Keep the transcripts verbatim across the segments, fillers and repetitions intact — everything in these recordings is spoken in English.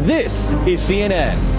This is C N N.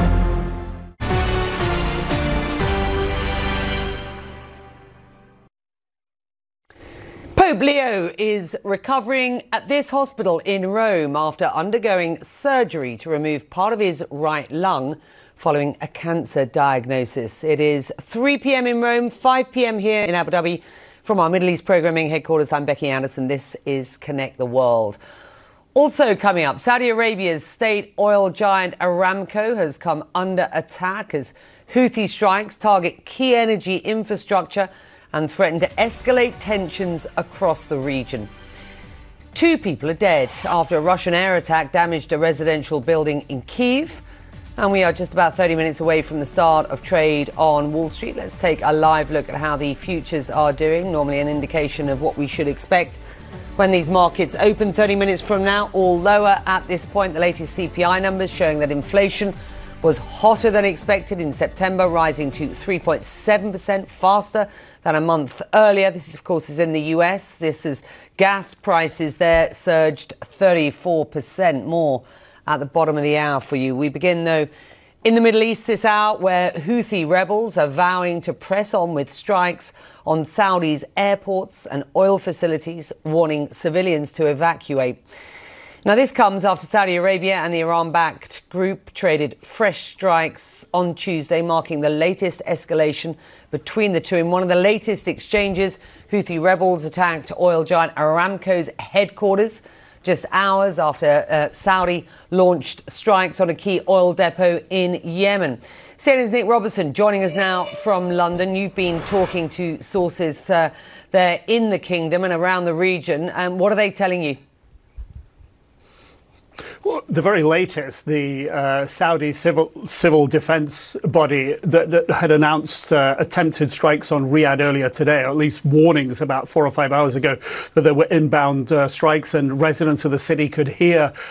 Pope Leo is recovering at this hospital in Rome after undergoing surgery to remove part of his right lung following a cancer diagnosis. It is three p m in Rome, five p m here in Abu Dhabi. From our Middle East programming headquarters, I'm Becky Anderson. This is Connect the World. Also coming up, Saudi Arabia's state oil giant Aramco has come under attack as Houthi strikes target key energy infrastructure and threaten to escalate tensions across the region. Two people are dead after a Russian air attack damaged a residential building in Kyiv. And we are just about thirty minutes away from the start of trade on Wall Street. Let's take a live look at how the futures are doing. Normally an indication of what we should expect when these markets open thirty minutes from now, all lower at this point. The latest C P I numbers showing that inflation was hotter than expected in September, rising to three point seven percent, faster than a month earlier. This, is, of course, is in the U S. This is gas prices there surged thirty-four percent more at the bottom of the hour for you. We begin, though, in the Middle East this hour, where Houthi rebels are vowing to press on with strikes on Saudi's airports and oil facilities, warning civilians to evacuate. Now, this comes after Saudi Arabia and the Iran-backed group traded fresh strikes on Tuesday, marking the latest escalation between the two. In one of the latest exchanges, Houthi rebels attacked oil giant Aramco's headquarters just hours after uh, Saudi launched strikes on a key oil depot in Yemen. C N N's Nick Robertson joining us now from London. You've been talking to sources uh, there in the kingdom and around the region. Um, what are they telling you? Well, the very latest, the uh, Saudi civil civil defense body that, that had announced uh, attempted strikes on Riyadh earlier today, or at least warnings about four or five hours ago that there were inbound uh, strikes, and residents of the city could hear